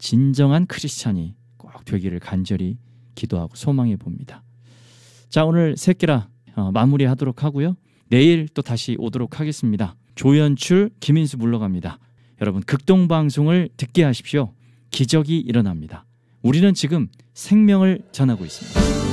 진정한 크리스찬이 꼭 되기를 간절히 기도하고 소망해 봅니다. 자, 오늘 새끼라 마무리하도록 하고요. 내일 또 다시 오도록 하겠습니다. 조연출, 김인수 물러갑니다. 여러분, 극동방송을 듣게 하십시오. 기적이 일어납니다. 우리는 지금 생명을 전하고 있습니다.